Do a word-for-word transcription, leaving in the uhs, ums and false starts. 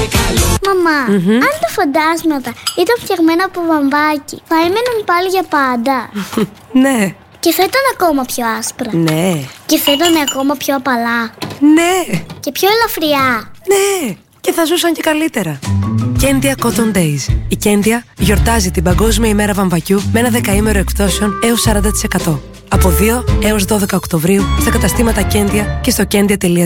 Μαμά, mm-hmm. αν τα φαντάσματα ήταν φτιαγμένα από βαμβάκι, θα έμεναν πάλι για πάντα? Ναι. Και θα ήταν ακόμα πιο άσπρα? Ναι. Και θα ήταν ακόμα πιο απαλά? Ναι. Και πιο ελαφριά? Ναι. Και θα ζούσαν και καλύτερα. Κέντια Cotton Days. Η Κέντια γιορτάζει την Παγκόσμια ημέρα βαμβακιού με ένα δεκαήμερο εκπτώσεων έως σαράντα τοις εκατό. Από δύο έως δώδεκα Οκτωβρίου στα καταστήματα Κέντια και στο κέντια τελεία τζι άρ.